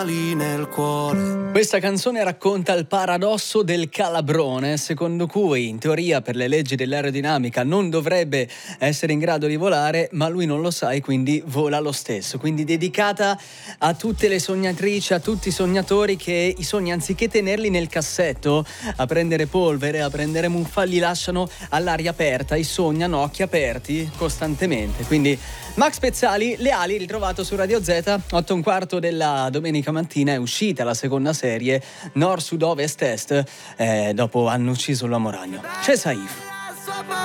nel cuore. Questa canzone racconta il paradosso del calabrone, secondo cui in teoria per le leggi dell'aerodinamica non dovrebbe essere in grado di volare, ma lui non lo sa e quindi vola lo stesso. Quindi dedicata a tutte le sognatrici, a tutti i sognatori che i sogni anziché tenerli nel cassetto a prendere polvere, a prendere muffa, li lasciano all'aria aperta, i sognano a occhi aperti costantemente. Quindi Max Pezzali, Le ali, ritrovato su Radio Z, 8:15 della domenica mattina, è uscita la seconda serie Nord, Sud, Ovest, Est, dopo hanno ucciso l'uomo ragno. C'è Saif.